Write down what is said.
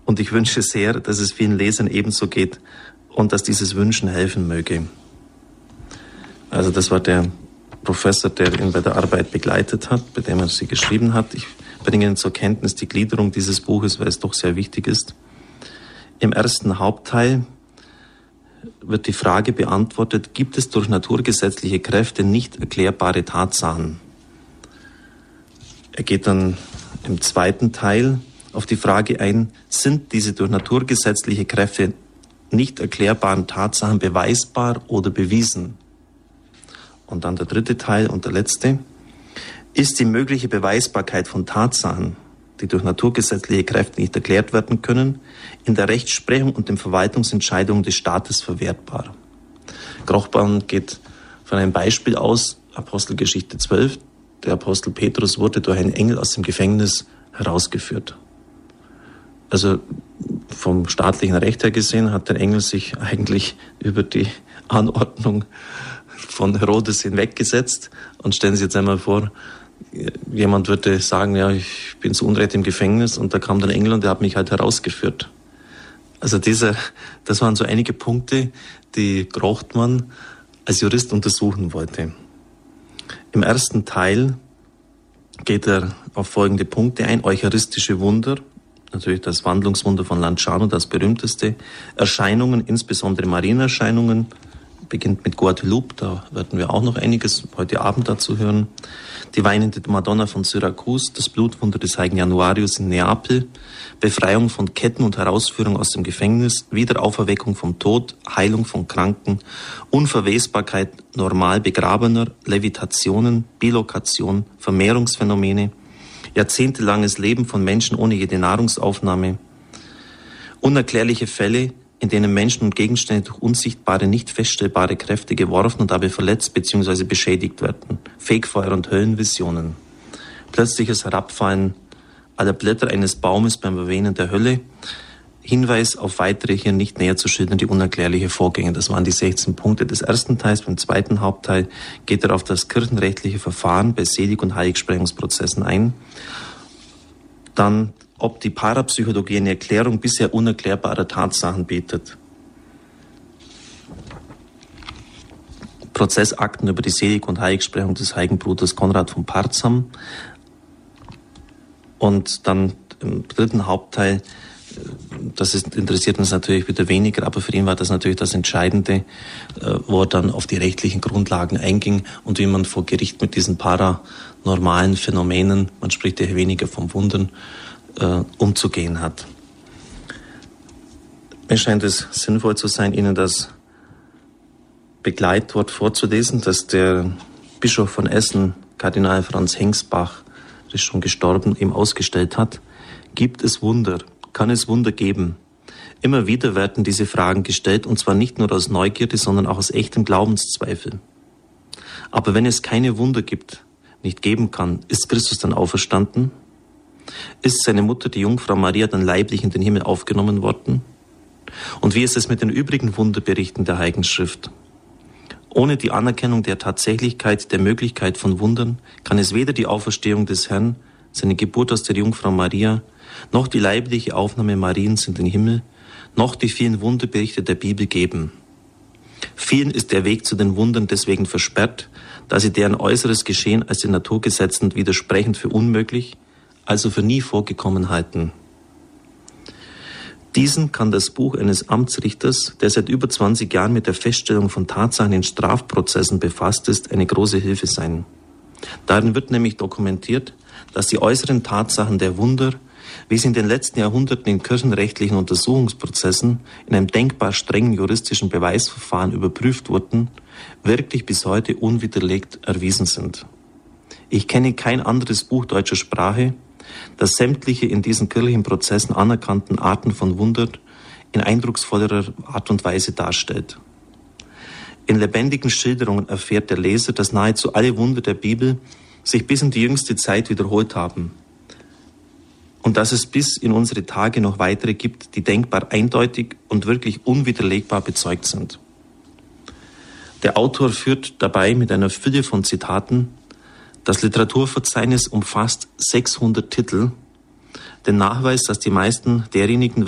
Und ich wünsche sehr, dass es vielen Lesern ebenso geht und dass dieses Wünschen helfen möge. Also das war der Professor, der ihn bei der Arbeit begleitet hat, bei dem er sie geschrieben hat. Ich bringe Ihnen zur Kenntnis die Gliederung dieses Buches, weil es doch sehr wichtig ist. Im ersten Hauptteil wird die Frage beantwortet, gibt es durch naturgesetzliche Kräfte nicht erklärbare Tatsachen? Er geht dann im zweiten Teil auf die Frage ein, sind diese durch naturgesetzliche Kräfte nicht erklärbaren Tatsachen beweisbar oder bewiesen? Und dann der dritte Teil und der letzte. Ist die mögliche Beweisbarkeit von Tatsachen, die durch naturgesetzliche Kräfte nicht erklärt werden können, in der Rechtsprechung und den Verwaltungsentscheidungen des Staates verwertbar? Grochbaum geht von einem Beispiel aus, Apostelgeschichte 12. Der Apostel Petrus wurde durch einen Engel aus dem Gefängnis herausgeführt. Also vom staatlichen Recht her gesehen hat der Engel sich eigentlich über die Anordnung von Herodes hinweggesetzt. Und stellen Sie jetzt einmal vor, jemand würde sagen, ja, ich bin zu Unrecht im Gefängnis und da kam der Engel und der hat mich halt herausgeführt. Also das waren so einige Punkte, die Grochtmann als Jurist untersuchen wollte. Im ersten Teil geht er auf folgende Punkte ein. Eucharistische Wunder, natürlich das Wandlungswunder von Lanciano, das berühmteste. Erscheinungen, insbesondere Marienerscheinungen, beginnt mit Guadalupe, da werden wir auch noch einiges heute Abend dazu hören. Die weinende Madonna von Syrakus, das Blutwunder des heiligen Januarius in Neapel, Befreiung von Ketten und Herausführung aus dem Gefängnis, Wiederauferweckung vom Tod, Heilung von Kranken, Unverwesbarkeit normal Begrabener, Levitationen, Bilokation, Vermehrungsphänomene, jahrzehntelanges Leben von Menschen ohne jede Nahrungsaufnahme, unerklärliche Fälle, in denen Menschen und Gegenstände durch unsichtbare, nicht feststellbare Kräfte geworfen und dabei verletzt bzw. beschädigt werden. Fegfeuer und Höllenvisionen. Plötzliches Herabfallen aller Blätter eines Baumes beim Erwähnen der Hölle. Hinweis auf weitere hier nicht näher zu schildernde unerklärliche Vorgänge. Das waren die 16 Punkte des ersten Teils. Beim zweiten Hauptteil geht er auf das kirchenrechtliche Verfahren bei Selig- und Heiligsprechungsprozessen ein. Dann ob die Parapsychologie eine Erklärung bisher unerklärbarer Tatsachen bietet. Prozessakten über die Selig- und Heiligsprechung des heiligen Bruders Konrad von Parzham. Und dann im dritten Hauptteil, interessiert uns natürlich wieder weniger, aber für ihn war das natürlich das Entscheidende, wo er dann auf die rechtlichen Grundlagen einging und wie man vor Gericht mit diesen paranormalen Phänomenen, man spricht ja weniger vom Wundern, umzugehen hat. Mir scheint es sinnvoll zu sein, Ihnen das Begleitwort vorzulesen, das der Bischof von Essen, Kardinal Franz Hengsbach, ist schon gestorben, ihm ausgestellt hat. Gibt es Wunder? Kann es Wunder geben? Immer wieder werden diese Fragen gestellt, und zwar nicht nur aus Neugierde, sondern auch aus echtem Glaubenszweifel. Aber wenn es keine Wunder gibt, nicht geben kann, ist Christus dann auferstanden? Ist seine Mutter, die Jungfrau Maria, dann leiblich in den Himmel aufgenommen worden? Und wie ist es mit den übrigen Wunderberichten der Heiligen Schrift? Ohne die Anerkennung der Tatsächlichkeit, der Möglichkeit von Wundern, kann es weder die Auferstehung des Herrn, seine Geburt aus der Jungfrau Maria, noch die leibliche Aufnahme Mariens in den Himmel, noch die vielen Wunderberichte der Bibel geben. Vielen ist der Weg zu den Wundern deswegen versperrt, da sie deren äußeres Geschehen als den Naturgesetzen widersprechend für unmöglich, also für nie vorgekommen halten. Diesen kann das Buch eines Amtsrichters, der seit über 20 Jahren mit der Feststellung von Tatsachen in Strafprozessen befasst ist, eine große Hilfe sein. Darin wird nämlich dokumentiert, dass die äußeren Tatsachen der Wunder, wie sie in den letzten Jahrhunderten in kirchenrechtlichen Untersuchungsprozessen in einem denkbar strengen juristischen Beweisverfahren überprüft wurden, wirklich bis heute unwiderlegt erwiesen sind. Ich kenne kein anderes Buch deutscher Sprache, das sämtliche in diesen kirchlichen Prozessen anerkannten Arten von Wunder in eindrucksvollerer Art und Weise darstellt. In lebendigen Schilderungen erfährt der Leser, dass nahezu alle Wunder der Bibel sich bis in die jüngste Zeit wiederholt haben und dass es bis in unsere Tage noch weitere gibt, die denkbar eindeutig und wirklich unwiderlegbar bezeugt sind. Der Autor führt dabei mit einer Fülle von Zitaten. Das Literaturverzeichnis umfasst 600 Titel, den Nachweis, dass die meisten derjenigen